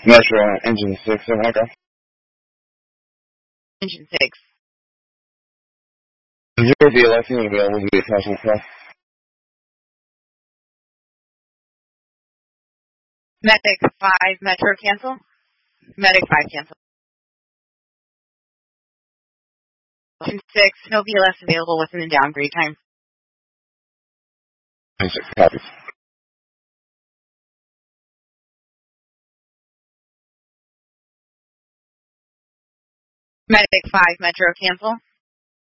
Metro Engine 6 in Echo. Engine 6. Is your VLS unit available to be attached to the call? Medic 5, Metro cancel. Medic 5 cancel. Engine 6, no VLS available within the downgrade time. Engine 6, copies. Medic 5, Metro cancel.